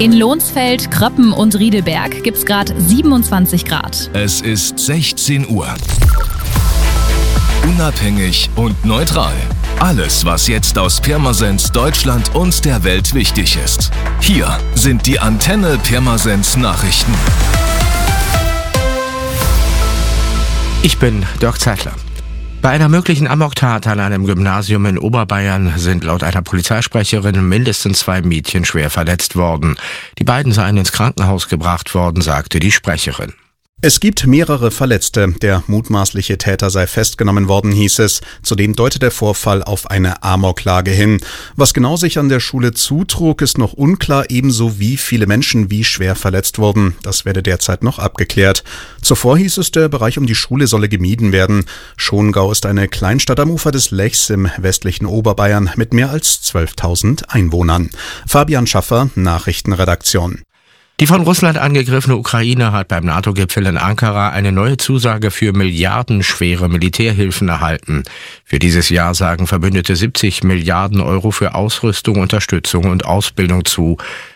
In Lohnsfeld, Kröppen und Riedelberg gibt's gerade 27 Grad. Es ist 16 Uhr. Unabhängig und neutral. Alles, was jetzt aus Pirmasens, Deutschland und der Welt wichtig ist. Hier sind die Antenne Pirmasens Nachrichten. Ich bin Dirk Zeitler. Bei einer möglichen Amoktat an einem Gymnasium in Oberbayern sind laut einer Polizeisprecherin mindestens 2 Mädchen schwer verletzt worden. Die beiden seien ins Krankenhaus gebracht worden, sagte die Sprecherin. Es gibt mehrere Verletzte. Der mutmaßliche Täter sei festgenommen worden, hieß es. Zudem deutet der Vorfall auf eine Amoklage hin. Was genau sich an der Schule zutrug, ist noch unklar, ebenso wie viele Menschen wie schwer verletzt wurden. Das werde derzeit noch abgeklärt. Zuvor hieß es, der Bereich um die Schule solle gemieden werden. Schongau ist eine Kleinstadt am Ufer des Lechs im westlichen Oberbayern mit mehr als 12.000 Einwohnern. Fabian Schaffer, Nachrichtenredaktion. Die von Russland angegriffene Ukraine hat beim NATO-Gipfel in Ankara eine neue Zusage für milliardenschwere Militärhilfen erhalten. Für dieses Jahr sagen Verbündete 70 Milliarden Euro für Ausrüstung, Unterstützung und Ausbildung zu.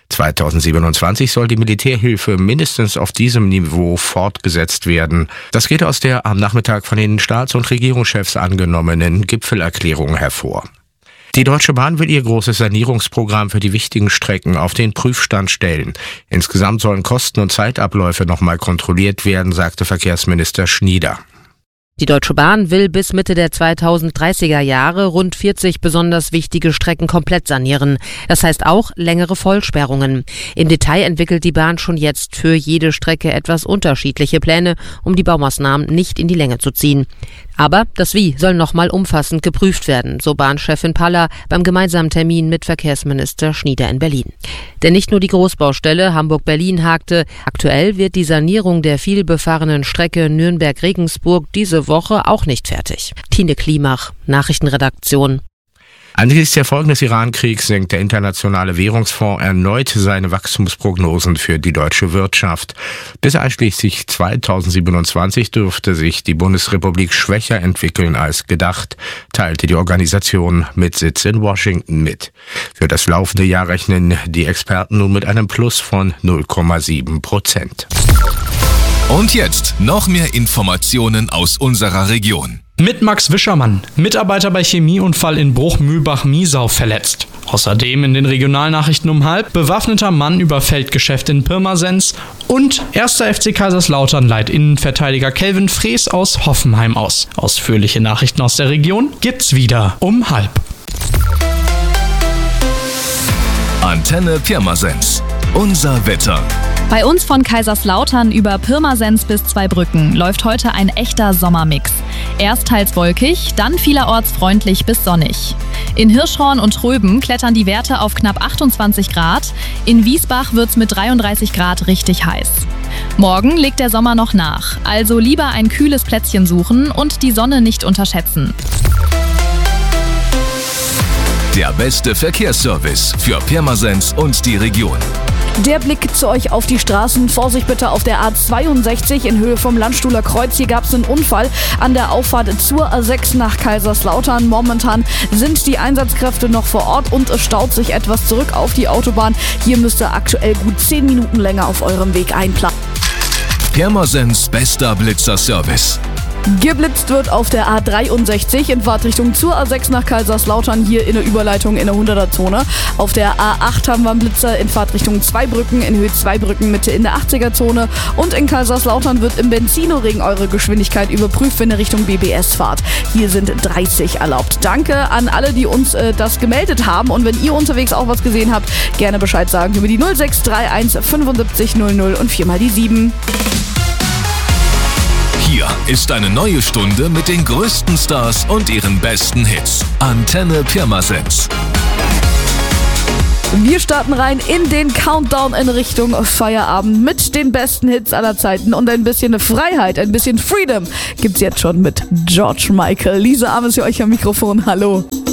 2027 soll die Militärhilfe mindestens auf diesem Niveau fortgesetzt werden. Das geht aus der am Nachmittag von den Staats- und Regierungschefs angenommenen Gipfelerklärung hervor. Die Deutsche Bahn will ihr großes Sanierungsprogramm für die wichtigen Strecken auf den Prüfstand stellen. Insgesamt sollen Kosten und Zeitabläufe nochmal kontrolliert werden, sagte Verkehrsminister Schnieder. Die Deutsche Bahn will bis Mitte der 2030er Jahre rund 40 besonders wichtige Strecken komplett sanieren. Das heißt auch längere Vollsperrungen. Im Detail entwickelt die Bahn schon jetzt für jede Strecke etwas unterschiedliche Pläne, um die Baumaßnahmen nicht in die Länge zu ziehen. Aber das Wie soll nochmal umfassend geprüft werden, so Bahnchefin Paller beim gemeinsamen Termin mit Verkehrsminister Schnieder in Berlin. Denn nicht nur die Großbaustelle Hamburg-Berlin hakte. Aktuell wird die Sanierung der vielbefahrenen Strecke Nürnberg-Regensburg diese Woche auch nicht fertig. Tine Klimach, Nachrichtenredaktion. Angesichts der Folgen des Iran-Kriegs senkt der Internationale Währungsfonds erneut seine Wachstumsprognosen für die deutsche Wirtschaft. Bis einschließlich 2027 dürfte sich die Bundesrepublik schwächer entwickeln als gedacht, teilte die Organisation mit Sitz in Washington mit. Für das laufende Jahr rechnen die Experten nun mit einem Plus von 0,7%. Und jetzt noch mehr Informationen aus unserer Region. Mit Max Wischermann, Mitarbeiter bei Chemieunfall in Bruch-Mühlbach-Miesau verletzt. Außerdem in den Regionalnachrichten um 12:30, bewaffneter Mann überfällt Geschäft in Pirmasens und 1. FC Kaiserslautern leiht Innenverteidiger Kelvin Frees aus Hoffenheim aus. Ausführliche Nachrichten aus der Region gibt's wieder um 12:30. Antenne Pirmasens. Unser Wetter. Bei uns von Kaiserslautern über Pirmasens bis Zweibrücken läuft heute ein echter Sommermix. Erst teils wolkig, dann vielerorts freundlich bis sonnig. In Hirschhorn und Tröben klettern die Werte auf knapp 28 Grad. In Wiesbach wird's mit 33 Grad richtig heiß. Morgen legt der Sommer noch nach, also lieber ein kühles Plätzchen suchen und die Sonne nicht unterschätzen. Der beste Verkehrsservice für Pirmasens und die Region. Der Blick zu euch auf die Straßen. Vorsicht bitte auf der A62 in Höhe vom Landstuhler Kreuz. Hier gab es einen Unfall an der Auffahrt zur A6 nach Kaiserslautern. Momentan sind die Einsatzkräfte noch vor Ort und es staut sich etwas zurück auf die Autobahn. Hier müsst ihr aktuell gut 10 Minuten länger auf eurem Weg einplanen. Pirmasens bester Blitzerservice. Geblitzt wird auf der A63 in Fahrtrichtung zur A6 nach Kaiserslautern, hier in der Überleitung in der 100er-Zone. Auf der A8 haben wir einen Blitzer in Fahrtrichtung Zweibrücken, in Höhe Zweibrücken Mitte in der 80er-Zone. Und in Kaiserslautern wird im Benzinoring eure Geschwindigkeit überprüft, wenn ihr Richtung BBS fahrt. Hier sind 30 erlaubt. Danke an alle, die uns das gemeldet haben. Und wenn ihr unterwegs auch was gesehen habt, gerne Bescheid sagen über die 0631 75 00 und 4 mal die 7. Hier ist eine neue Stunde mit den größten Stars und ihren besten Hits. Antenne Pirmasens. Wir starten rein in den Countdown in Richtung Feierabend mit den besten Hits aller Zeiten und ein bisschen Freiheit, ein bisschen Freedom gibt's jetzt schon mit George Michael. Lisa Ames für euch am Mikrofon. Hallo.